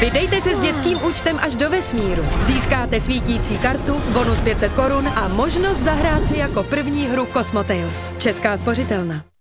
Vydejte se s dětským účtem až do vesmíru. Získáte svítící kartu, bonus 500 korun a možnost zahrát si jako první hru Cosmotails. Česká spořitelna.